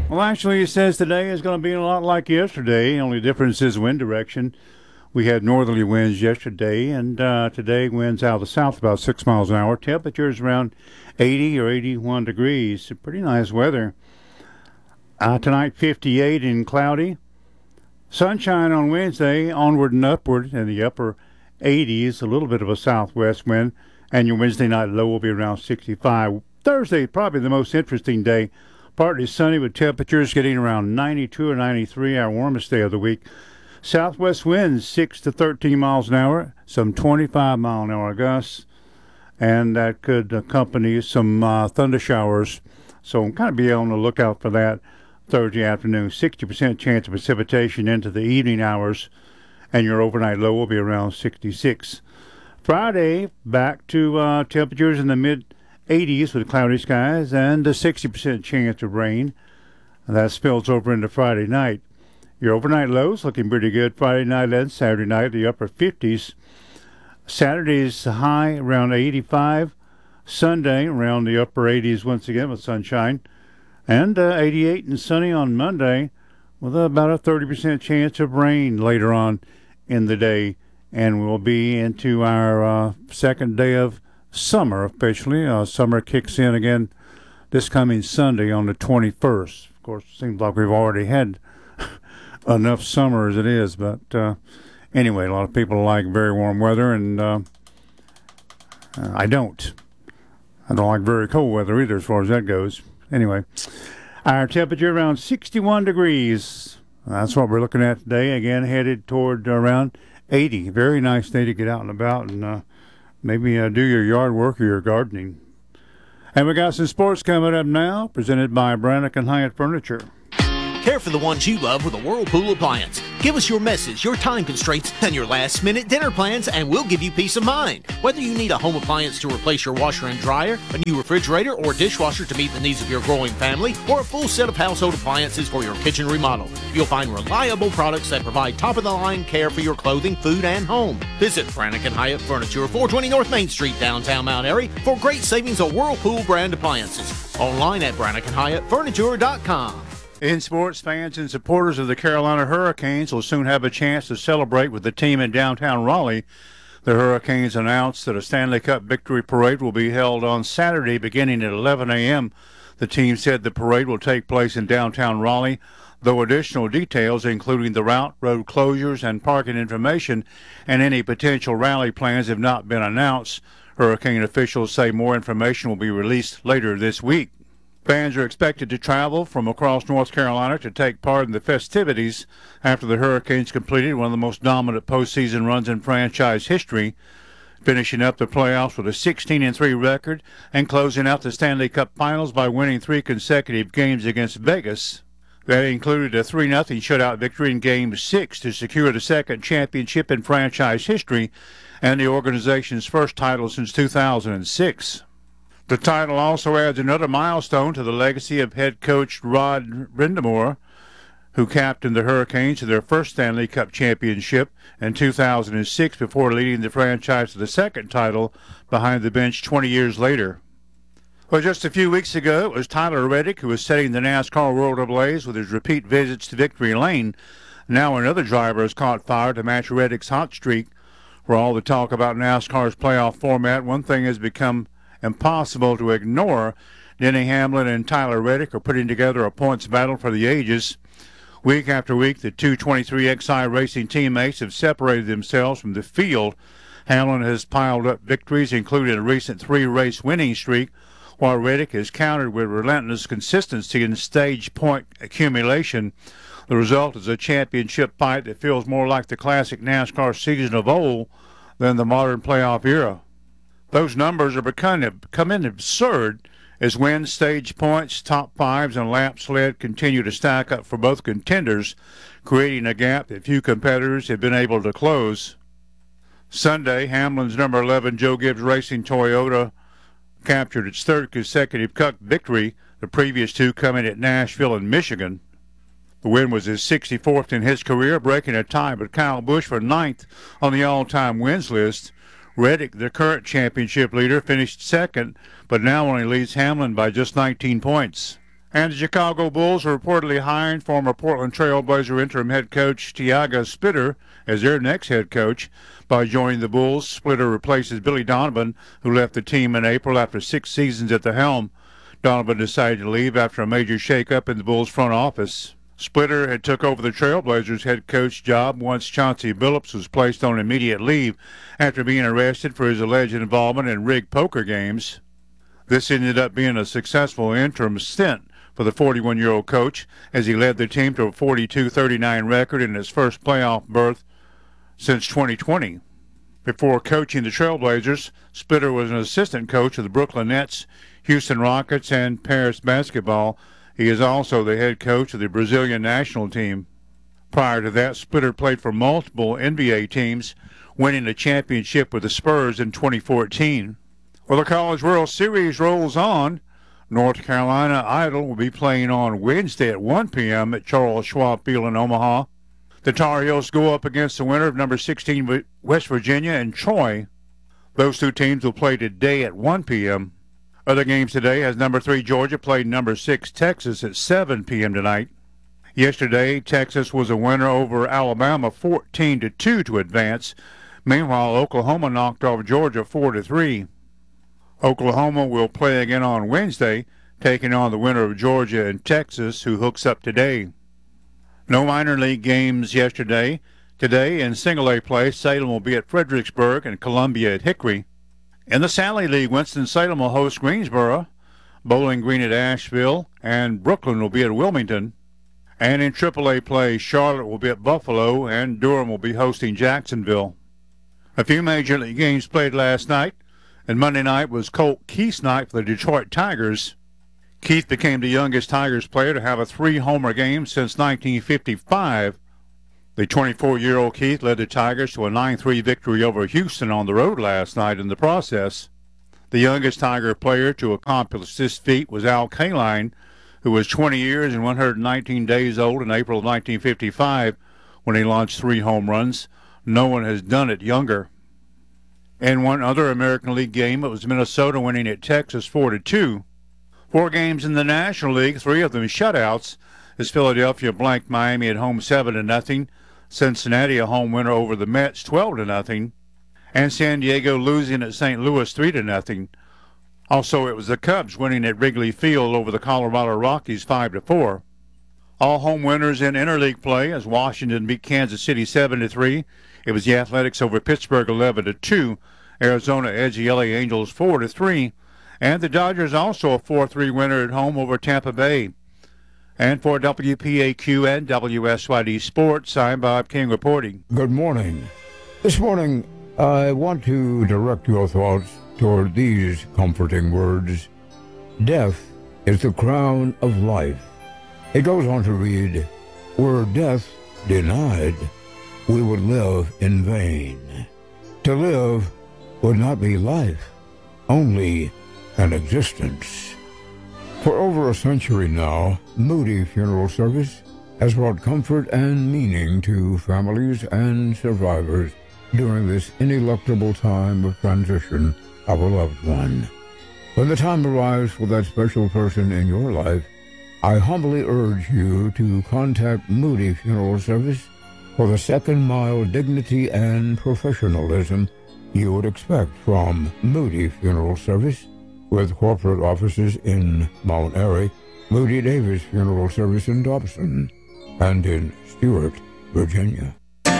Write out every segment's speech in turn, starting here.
Well, actually, it says today is going to be a lot like yesterday. Only difference is wind direction. We had northerly winds yesterday, and today winds out of the south about 6 miles an hour. Temperatures around 80 or 81 degrees. Pretty nice weather. Tonight, 58 and cloudy. Sunshine on Wednesday, onward and upward in the upper 80s. A little bit of a southwest wind, and your Wednesday night low will be around 65. Thursday, probably the most interesting day. Partly sunny with temperatures getting around 92 or 93, our warmest day of the week. Southwest winds 6 to 13 miles an hour, some 25 mile an hour gusts, and that could accompany some thunder showers. So kind of be on the lookout for that Thursday afternoon. 60% chance of precipitation into the evening hours, and your overnight low will be around 66. Friday, back to temperatures in the mid-80s with cloudy skies and a 60% chance of rain. And that spills over into Friday night. Your overnight lows looking pretty good Friday night and Saturday night, the upper 50s. Saturday's high around 85. Sunday around the upper 80s once again with sunshine. And 88 and sunny on Monday with about a 30% chance of rain later on in the day. And we'll be into our second day of summer officially. Summer kicks in again this coming Sunday on the 21st. Of course, it seems like we've already had enough summer as it is, but anyway, a lot of people like very warm weather, and I don't like very cold weather either as far as that goes. Anyway, our temperature around 61 degrees. That's what we're looking at today, again headed toward around 80. Very nice day to get out and about and maybe do your yard work or your gardening. And we got some sports coming up now, presented by Brannick & Hyatt Furniture. Care for the ones you love with a Whirlpool appliance. Give us your messes, your time constraints, and your last-minute dinner plans, and we'll give you peace of mind. Whether you need a home appliance to replace your washer and dryer, a new refrigerator or dishwasher to meet the needs of your growing family, or a full set of household appliances for your kitchen remodel, you'll find reliable products that provide top-of-the-line care for your clothing, food, and home. Visit Brannick & Hyatt Furniture, 420 North Main Street, downtown Mount Airy, for great savings on Whirlpool brand appliances. Online at BrannickandHyattFurniture.com. In sports, fans and supporters of the Carolina Hurricanes will soon have a chance to celebrate with the team in downtown Raleigh. The Hurricanes announced that a Stanley Cup victory parade will be held on Saturday beginning at 11 a.m. The team said the parade will take place in downtown Raleigh, though additional details, including the route, road closures, and parking information, and any potential rally plans have not been announced. Hurricane officials say more information will be released later this week. Fans are expected to travel from across North Carolina to take part in the festivities after the Hurricanes completed one of the most dominant postseason runs in franchise history, finishing up the playoffs with a 16-3 record and closing out the Stanley Cup Finals by winning 3 consecutive games against Vegas. That included a 3-0 shutout victory in Game 6 to secure the second championship in franchise history and the organization's first title since 2006. The title also adds another milestone to the legacy of head coach Rod Brind'Amour, who captained the Hurricanes to their first Stanley Cup championship in 2006 before leading the franchise to the second title behind the bench 20 years later. Well, just a few weeks ago, it was Tyler Reddick who was setting the NASCAR world ablaze with his repeat visits to victory lane. Now another driver has caught fire to match Reddick's hot streak. For all the talk about NASCAR's playoff format, one thing has become impossible to ignore. Denny Hamlin and Tyler Reddick are putting together a points battle for the ages. Week after week, the 223XI Racing teammates have separated themselves from the field. Hamlin has piled up victories, including a recent 3-race winning streak, while Reddick is countered with relentless consistency in stage point accumulation. The result is a championship fight that feels more like the classic NASCAR season of old than the modern playoff era. Those numbers are becoming absurd as wins, stage points, top fives, and laps led continue to stack up for both contenders, creating a gap that few competitors have been able to close. Sunday, Hamlin's number 11 Joe Gibbs Racing Toyota captured its third consecutive Cup victory, the previous two coming at Nashville and Michigan. The win was his 64th in his career, breaking a tie with Kyle Busch for 9th on the all-time wins list. Reddick, the current championship leader, finished second, but now only leads Hamlin by just 19 points. And the Chicago Bulls are reportedly hiring former Portland Trailblazer interim head coach Tiago Splitter as their next head coach. By joining the Bulls, Splitter replaces Billy Donovan, who left the team in April after 6 seasons at the helm. Donovan decided to leave after a major shakeup in the Bulls front office. Splitter had took over the Trailblazers head coach job once Chauncey Billups was placed on immediate leave after being arrested for his alleged involvement in rigged poker games. This ended up being a successful interim stint for the 41-year-old coach as he led the team to a 42-39 record in his first playoff berth since 2020. Before coaching the Trailblazers, Splitter was an assistant coach of the Brooklyn Nets, Houston Rockets, and Paris basketball. He is also the head coach of the Brazilian national team. Prior to that, Splitter played for multiple NBA teams, winning a championship with the Spurs in 2014. Well, the College World Series rolls on. North Carolina Idol will be playing on Wednesday at 1 p.m. at Charles Schwab Field in Omaha. The Tar Heels go up against the winner of number 16 West Virginia and Troy. Those two teams will play today at 1 p.m. Other games today has number 3 Georgia played number 6 Texas at 7 p.m. tonight. Yesterday, Texas was a winner over Alabama 14-2 to advance. Meanwhile, Oklahoma knocked off Georgia 4-3. Oklahoma will play again on Wednesday, taking on the winner of Georgia and Texas, who hooks up today. No minor league games yesterday. Today, in single-A play, Salem will be at Fredericksburg and Columbia at Hickory. In the Sally League, Winston-Salem will host Greensboro, Bowling Green at Asheville, and Brooklyn will be at Wilmington. And in AAA play, Charlotte will be at Buffalo, and Durham will be hosting Jacksonville. A few major league games played last night. And Monday night was Colt Keith's night for the Detroit Tigers. Keith became the youngest Tigers player to have a 3-homer game since 1955. The 24-year-old Keith led the Tigers to a 9-3 victory over Houston on the road last night in the process. The youngest Tiger player to accomplish this feat was Al Kaline, who was 20 years and 119 days old in April of 1955 when he launched 3 home runs. No one has done it younger. In one other American League game, it was Minnesota winning at Texas 4-2. 4 games in the National League, 3 of them shutouts, as Philadelphia blanked Miami at home 7-0, Cincinnati a home winner over the Mets 12-0, and San Diego losing at St. Louis 3-0. Also, it was the Cubs winning at Wrigley Field over the Colorado Rockies 5-4. All home winners in interleague play as Washington beat Kansas City 7-3. It was the Athletics over Pittsburgh 11-2. Arizona edged the LA Angels 4-3. And the Dodgers also a 4-3 winner at home over Tampa Bay. And for WPAQ and WSYD Sports, I'm Bob King reporting. Good morning. This morning, I want to direct your thoughts toward these comforting words. Death is the crown of life. It goes on to read, were death denied, we would live in vain. To live would not be life, only an existence. For over a century now, Moody Funeral Service has brought comfort and meaning to families and survivors during this ineluctable time of transition of a loved one. When the time arrives for that special person in your life, I humbly urge you to contact Moody Funeral Service for the second-mile dignity and professionalism you would expect from Moody Funeral Service, with corporate offices in Mount Airy, Moody Davis Funeral Service in Dobson, and in Stewart, Virginia.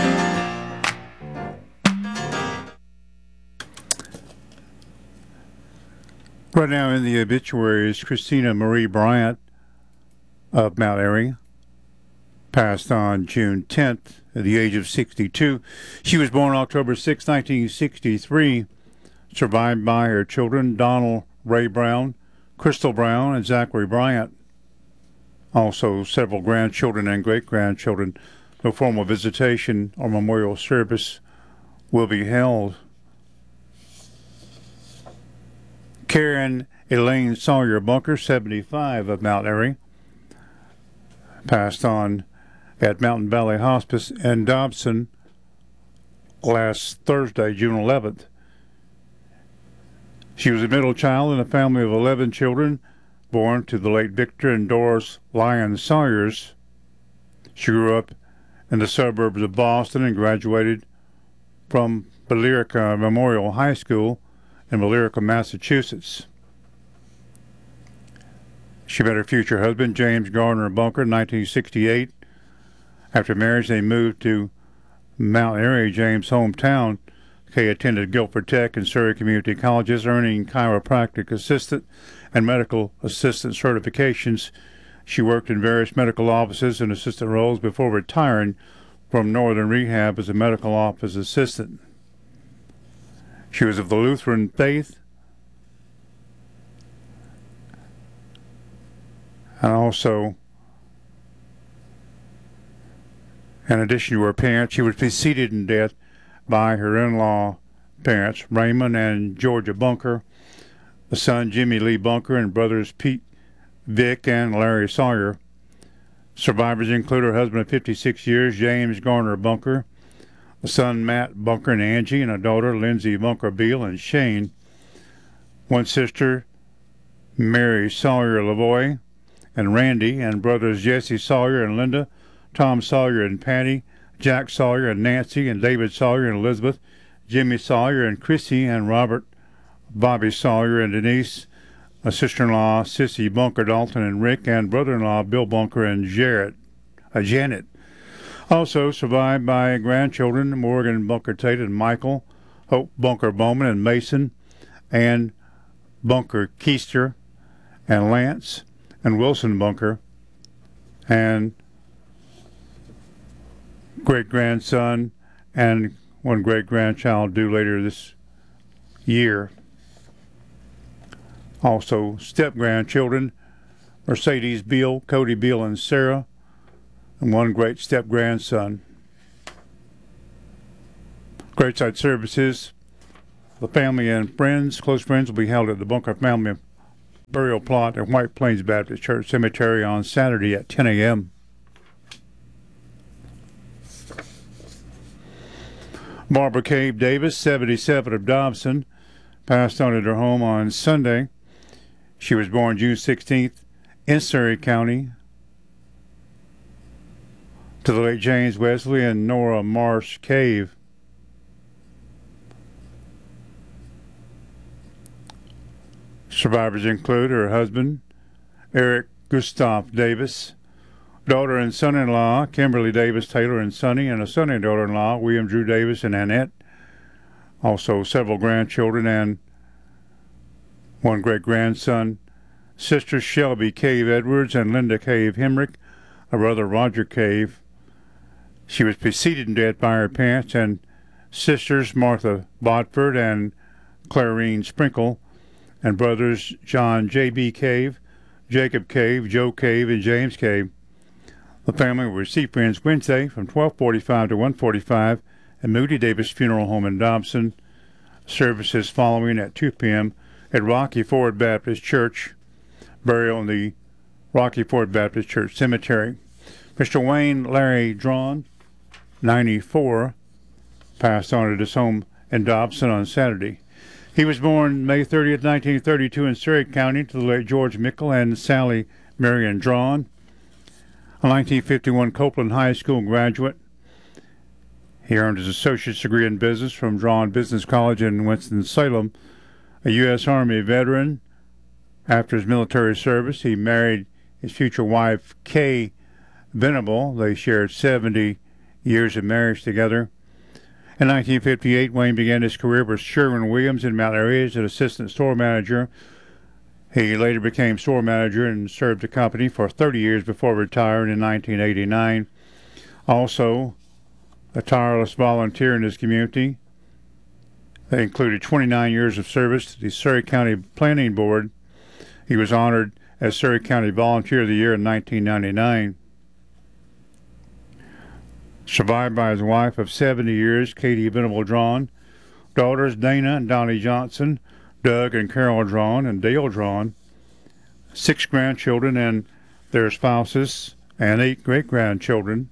Right now in the obituaries, Christina Marie Bryant of Mount Airy passed on June 10th at the age of 62. She was born October 6, 1963, survived by her children, Donald Ray Brown, Crystal Brown, and Zachary Bryant. Also, several grandchildren and great-grandchildren. No formal visitation or memorial service will be held. Karen Elaine Sawyer Bunker, 75, of Mount Airy, passed on at Mountain Valley Hospice in Dobson last Thursday, June 11th. She was a middle child in a family of 11 children. born to the late Victor and Doris Lyons Sawyers. She grew up in the suburbs of Boston and graduated from Billerica Memorial High School in Billerica, Massachusetts. She met her future husband, James Gardner Bunker, in 1968. After marriage, they moved to Mount Airy, James' hometown. Kay attended Guilford Tech and Surrey Community Colleges, earning chiropractic assistant and medical assistant certifications. She worked in various medical offices and assistant roles before retiring from Northern Rehab as a medical office assistant. She was of the Lutheran faith and also, in addition to her parents, she was preceded in death by her in-law parents, Raymond and Georgia Bunker, the son Jimmy Lee Bunker, and brothers Pete, Vic, and Larry Sawyer. Survivors include her husband of 56 years, James Garner Bunker, the son Matt Bunker and Angie, and a daughter, Lindsay Bunker Beal and Shane. One sister, Mary Sawyer Lavoie, and Randy, and brothers Jesse Sawyer and Linda, Tom Sawyer and Patty, Jack Sawyer and Nancy, and David Sawyer and Elizabeth, Jimmy Sawyer and Chrissy, and Robert, Bobby Sawyer and Denise, a sister-in-law, Sissy Bunker Dalton and Rick, and brother-in-law, Bill Bunker and Janet. Also survived by grandchildren, Morgan Bunker Tate and Michael, Hope Bunker Bowman and Mason, and Bunker Keister, and Lance, and Wilson Bunker, and great-grandson and one great-grandchild due later this year. Also, step-grandchildren, Mercedes Beal, Cody Beal, and Sarah, and one great step-grandson. Graveside services, the family and friends, close friends, will be held at the Bunker Family Burial Plot at White Plains Baptist Church Cemetery on Saturday at 10 a.m. Barbara Cave Davis, 77, of Dobson, passed on at her home on Sunday. She was born June 16th in Surrey County to the late James Wesley and Nora Marsh Cave. Survivors include her husband, Eric Gustav Davis, daughter and son-in-law, Kimberly Davis Taylor and Sonny, and a son and daughter-in-law, William Drew Davis and Annette. Also several grandchildren and one great-grandson, sisters Shelby Cave Edwards and Linda Cave Hemrick, a brother Roger Cave. She was preceded in death by her parents and sisters Martha Bodford and Clarine Sprinkle, and brothers John J.B. Cave, Jacob Cave, Joe Cave, and James Cave. The family will receive friends Wednesday from 12:45 to 1:45 at Moody Davis Funeral Home in Dobson. Services following at 2 p.m. at Rocky Ford Baptist Church. Burial in the Rocky Ford Baptist Church Cemetery. Mr. Wayne Larry Drawn, 94, passed on at his home in Dobson on Saturday. He was born May 30th, 1932 in Surrey County to the late George Mickle and Sally Marion Drawn. A 1951 Copeland High School graduate. He earned his associate's degree in business from Drawn Business College in Winston-Salem. A U.S. Army veteran. After his military service, he married his future wife, Kay Venable. They shared 70 years of marriage together. In 1958, Wayne began his career with Sherwin-Williams in Mount Airy as an assistant store manager. He later became store manager and served the company for 30 years before retiring in 1989. Also, a tireless volunteer in his community. They included 29 years of service to the Surrey County Planning Board. He was honored as Surrey County Volunteer of the Year in 1999. Survived by his wife of 70 years, Katie Venable Drawn, daughters Dana and Donnie Johnson, Doug and Carol Drawn, and Dale Drawn, 6 grandchildren and their spouses, and 8 great-grandchildren.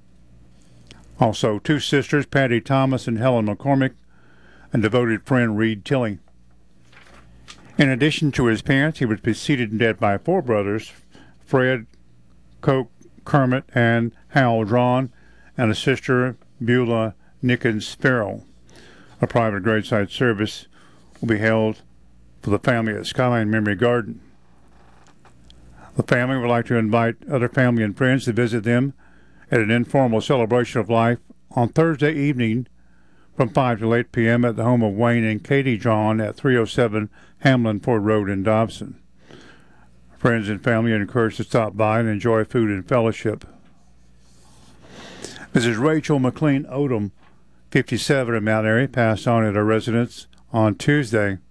Also 2 sisters, Patty Thomas and Helen McCormick, and devoted friend Reed Tilley. In addition to his parents, he was preceded in death by four brothers, Fred, Coke, Kermit, and Hal Drawn, and a sister, Beulah Nickens Farrell. A private graveside service will be held for the family at Skyline Memory Garden. The family would like to invite other family and friends to visit them at an informal celebration of life on Thursday evening from 5 to 8 p.m. at the home of Wayne and Katie John at 307 Hamlin Ford Road in Dobson. Friends and family are encouraged to stop by and enjoy food and fellowship. Mrs. Rachel McLean Odom, 57 of Mount Airy, passed on at her residence on Tuesday.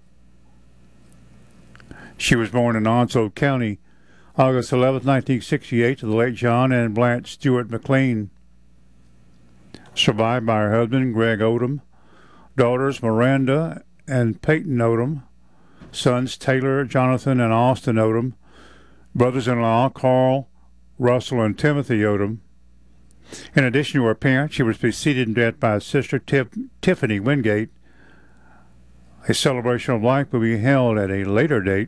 She was born in Onslow County, August 11, 1968, to the late John and Blanche Stewart McLean. Survived by her husband, Greg Odom, daughters Miranda and Peyton Odom, sons Taylor, Jonathan, and Austin Odom, brothers-in-law Carl, Russell, and Timothy Odom. In addition to her parents, she was preceded in death by sister Tiffany Wingate. A celebration of life will be held at a later date.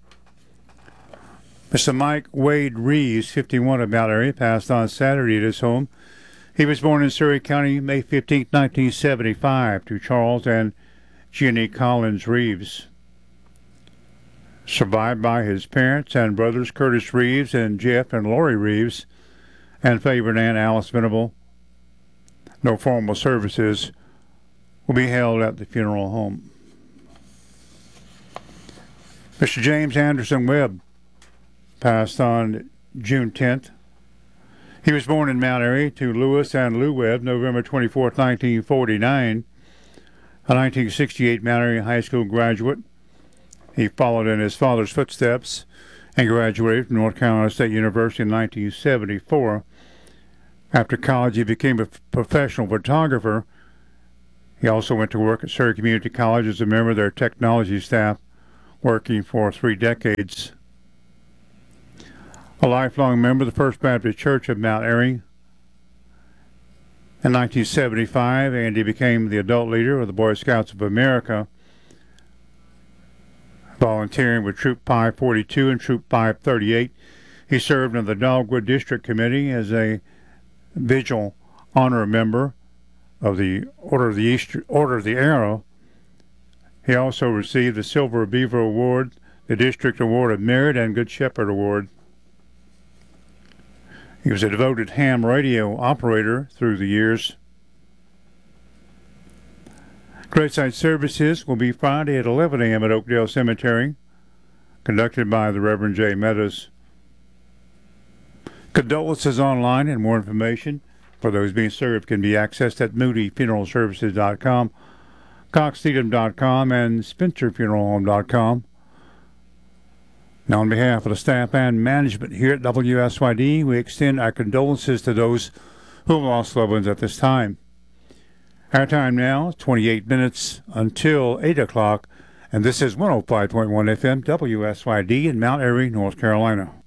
Mr. Mike Wade Reeves, 51 of Mount Airy, passed on Saturday at his home. He was born in Surrey County, May 15, 1975, to Charles and Jeannie Collins Reeves. Survived by his parents and brothers Curtis Reeves and Jeff and Lori Reeves, and favorite aunt Alice Venable. No formal services will be held at the funeral home. Mr. James Anderson Webb passed on June 10th. He was born in Mount Airy to Louis and Lou Webb, November 24, 1949, a 1968 Mount Airy High School graduate. He followed in his father's footsteps and graduated from North Carolina State University in 1974. After college, he became a professional photographer. He also went to work at Surrey Community College as a member of their technology staff, working for 3 decades. A lifelong member of the First Baptist Church of Mount Airy. In 1975, Andy became the adult leader of the Boy Scouts of America, volunteering with Troop 542 and Troop 538. He served in the Dogwood District Committee as a Vigil Honor member of the Order of the Arrow. He also received the Silver Beaver Award, the District Award of Merit, and Good Shepherd Award. He was a devoted ham radio operator through the years. Graveside services will be Friday at 11 a.m. at Oakdale Cemetery, conducted by the Reverend J. Meadows. Condolences online and more information for those being served can be accessed at moodyfuneralservices.com, coxstedham.com, and spencerfuneralhome.com. Now, on behalf of the staff and management here at WSYD, we extend our condolences to those who have lost loved ones at this time. Our time now is 28 minutes until 8 o'clock, and this is 105.1 FM WSYD in Mount Airy, North Carolina.